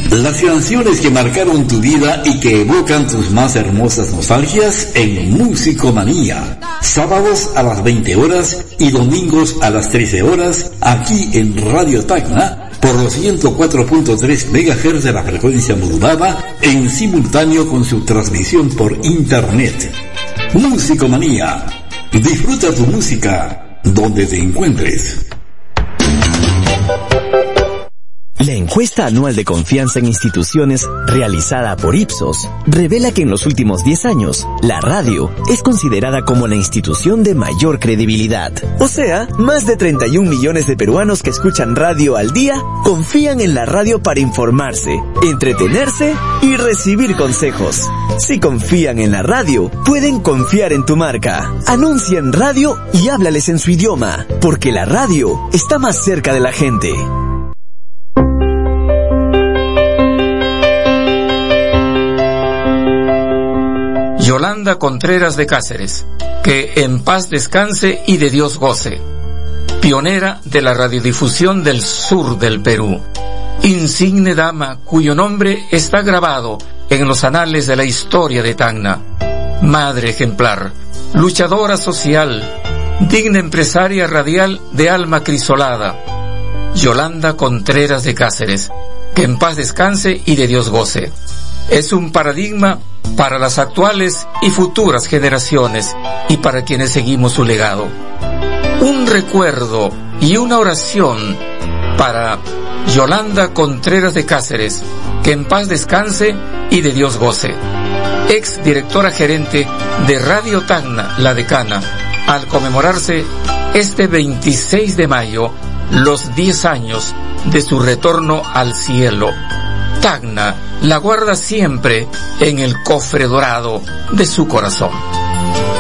Las canciones que marcaron tu vida y que evocan tus más hermosas nostalgias en Musicomanía. Sábados a las 20 horas y domingos a las 13 horas, aquí en Radio Tacna, por los 104.3 MHz de la frecuencia modulada, en simultáneo con su transmisión por Internet. Musicomanía. Disfruta tu música donde te encuentres. La encuesta anual de confianza en instituciones realizada por Ipsos revela que en los últimos 10 años, la radio es considerada como la institución de mayor credibilidad. O sea, más de 31 millones de peruanos que escuchan radio al día confían en la radio para informarse, entretenerse y recibir consejos. Si confían en la radio, pueden confiar en tu marca. Anuncia en radio y háblales en su idioma, porque la radio está más cerca de la gente. Yolanda Contreras de Cáceres, que en paz descanse y de Dios goce. Pionera de la radiodifusión del sur del Perú. Insigne dama cuyo nombre está grabado en los anales de la historia de Tacna. Madre ejemplar, luchadora social, digna empresaria radial de alma crisolada. Yolanda Contreras de Cáceres, que en paz descanse y de Dios goce. Es un paradigma para las actuales y futuras generaciones y para quienes seguimos su legado. Un recuerdo y una oración para Yolanda Contreras de Cáceres, que en paz descanse y de Dios goce. Ex directora gerente de Radio Tacna, La Decana, al conmemorarse este 26 de mayo los 10 años de su retorno al cielo. Tacna la guarda siempre en el cofre dorado de su corazón.